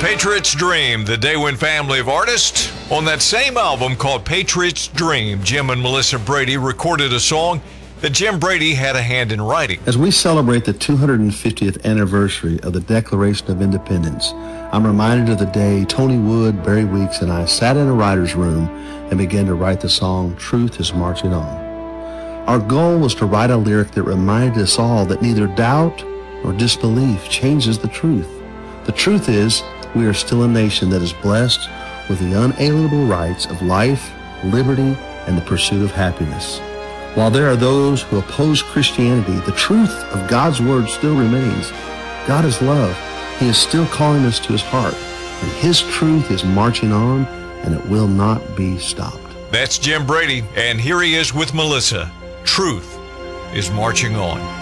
Patriot's Dream, the Daywin family of artists. On that same album called Patriot's Dream, Jim and Melissa Brady recorded a song that Jim Brady had a hand in writing. As we celebrate the 250th anniversary of the Declaration of Independence, I'm reminded of the day Tony Wood, Barry Weeks, and I sat in a writer's room and began to write the song, Truth is Marching On. Our goal was to write a lyric that reminded us all that neither doubt nor disbelief changes the truth. The truth is, we are still a nation that is blessed with the unalienable rights of life, liberty, and the pursuit of happiness. While there are those who oppose Christianity, the truth of God's word still remains. God is love. He is still calling us to his heart, and his truth is marching on, and it will not be stopped. That's Jim Brady, and here he is with Melissa. Truth is marching on.